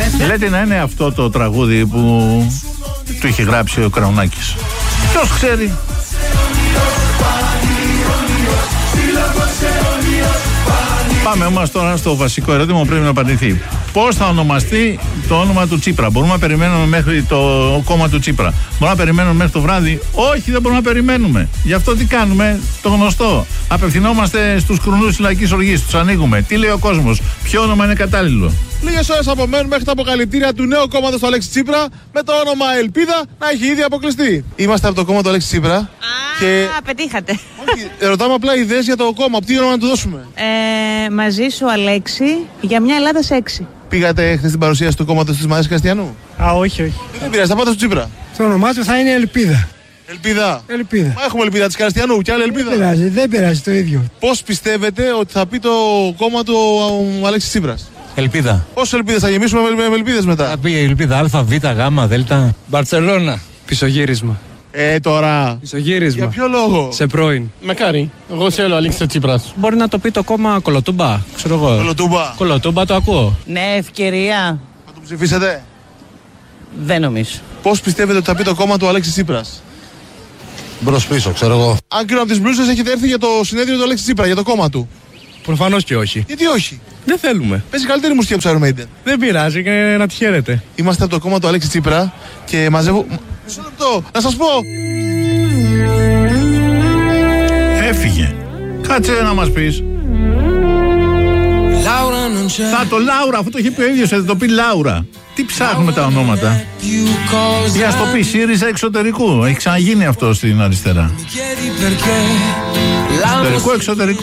Λέτε να είναι αυτό το τραγούδι που του είχε γράψει ο Κραουνάκης. Ποιος ξέρει. Πάμε όμως τώρα στο βασικό ερώτημα που πρέπει να απαντηθεί. Πώς θα ονομαστεί το όνομα του Τσίπρα? Μπορούμε να περιμένουμε μέχρι το κόμμα του Τσίπρα? Μπορούμε να περιμένουμε μέχρι το βράδυ? Όχι, δεν μπορούμε να περιμένουμε. Γι' αυτό τι κάνουμε? Το γνωστό. Απευθυνόμαστε στους κρουνούς της λαϊκής οργής. Τους ανοίγουμε. Τι λέει ο κόσμος? Ποιο όνομα είναι κατάλληλο? Λίγες ώρες απομένουν μέχρι τα αποκαλυπτήρια του νέου κόμματος του Αλέξη Τσίπρα με το όνομα Ελπίδα να έχει ήδη αποκλειστεί. Είμαστε από το κόμμα του Αλέξη Τσίπρα. Και... πετύχατε. Όχι, ρωτάμε απλά ιδέες για το κόμμα. Τι όνομα να του δώσουμε? Μαζί σου, Αλέξη, για μια Ελλάδα σε 6. Πήγατε χθες στην παρουσίαση του κόμματος της Μαρίας Καστιανού? Όχι. Δεν πειράζει, θα πάτε στο Τσίπρα. Το όνομά του θα είναι Ελπίδα. Ελπίδα. Ελπίδα. Έχουμε ελπίδα της Καστιανού και άλλη ελπίδα. Δεν πειράζει το ίδιο. Πώς πιστεύετε ότι θα πει το κόμμα του Αλέξη Τσίπρας? Ελπίδα. Πόσες ελπίδες θα γεμίσουμε με ελπίδες μετά? Θα πει ελπίδα Α, Β, Γ, Δ. Μπαρτσελώνα. Πισωγύρισμα. Τώρα. Πισωγύρισμα. Για ποιο λόγο? Σε πρώην. Μακάρι. Εγώ θέλω Αλέξη Τσίπρας. Μπορεί να το πει το κόμμα Κολοτούμπα, ξέρω εγώ. Κολοτούμπα. Κολοτούμπα το ακούω. Ναι, ευκαιρία. Θα το ψηφίσετε? Δεν νομίζω. Πώς πιστεύετε ότι θα πει το κόμμα του Αλέξη Τσίπρας? Μπρος πίσω, ξέρω εγώ. Αν κρίνω από τις μπλούσες, έχετε έρθει για το συνέδριο του Αλέξη Τσίπρα, για το κόμμα του. Προφανώς και όχι. Γιατί όχι? Δεν θέλουμε. Παίζει καλύτερη μουσική από τους Iron Maiden. Δεν πειράζει και να τη χαίρετε. Είμαστε από το κόμμα του Αλέξη Τσίπρα και μαζεύω. Μισό λεπτό, να σας πω. Έφυγε. Κάτσε να μας πεις. Θα το Λάουρα, αυτό το έχει πει ο ίδιος, θα το πει Λάουρα. Τι ψάχνουμε τα ονόματα? Για να στο πει ΣΥΡΙΖΑ εξωτερικού. Έχει ξαναγίνει αυτό στην αριστερά. Εξωτερικού, εξωτερικού.